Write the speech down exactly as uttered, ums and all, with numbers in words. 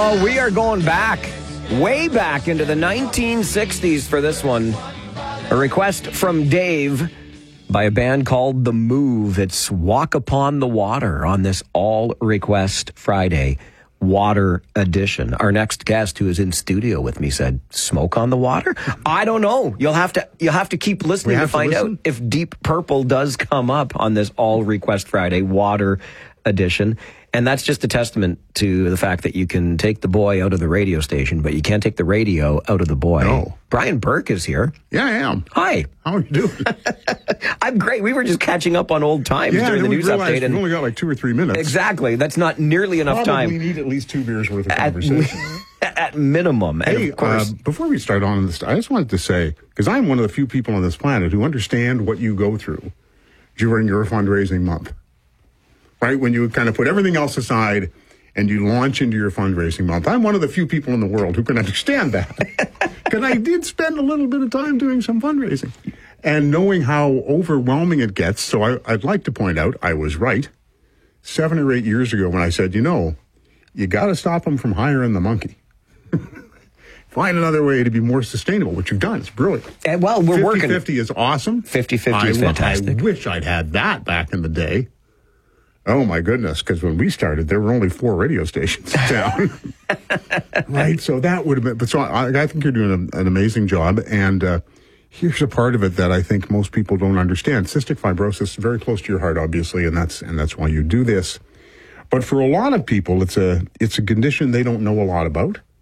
Oh, we are going back, way back into the nineteen sixties for this one. A request from Dave by a band called The Move. It's Walk Upon the Water on this All Request Friday Water Edition. Our next guest, who is in studio with me, said, "Smoke on the Water?" I don't know. You'll have to you'll have to keep listening to find to out if Deep Purple does come up on this All Request Friday Water Edition. And that's just a testament to the fact that you can take the boy out of the radio station, but you can't take the radio out of the boy. No. Brian Burke is here. Yeah, I am. Hi. How are you doing? I'm great. We were just catching up on old times yeah, during the news update. And we've only got like two or three minutes. Exactly. That's not nearly enough Probably time. We need at least two beers worth of At, conversation. at minimum. And Hey, of course, uh, before we start on this, I just wanted to say, because I'm one of the few people on this planet who understand what you go through during your fundraising month. Right? When you kind of put everything else aside and you launch into your fundraising month. I'm one of the few people in the world who can understand that. Because I did spend a little bit of time doing some fundraising. And knowing how overwhelming it gets, so I, I'd like to point out, I was right. Seven or eight years ago when I said, you know, you got to stop them from hiring the monkey. Find another way to be more sustainable, which you've done. It's brilliant. And, well, we're working. fifty-fifty is awesome. fifty-fifty is fantastic. I wish I'd had that back in the day. Oh, my goodness, because when we started, there were only four radio stations in town. Right? So that would have been... But so I, I think you're doing a, an amazing job. And uh, here's a part of it that I think most people don't understand. Cystic fibrosis is very close to your heart, obviously, and that's and that's why you do this. But for a lot of people, it's a it's a condition they don't know a lot about.